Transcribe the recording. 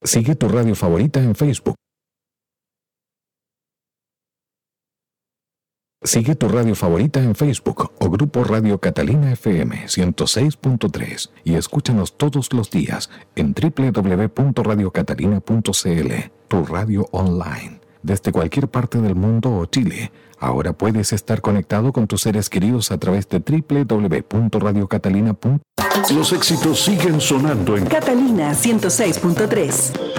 Sigue tu radio favorita en Facebook. Sigue tu radio favorita en Facebook o Grupo Radio Catalina FM 106.3 y escúchanos todos los días en www.radiocatalina.cl, tu radio online. Desde cualquier parte del mundo o Chile, ahora puedes estar conectado con tus seres queridos a través de www.radiocatalina.cl. Los éxitos siguen sonando en Catalina 106.3.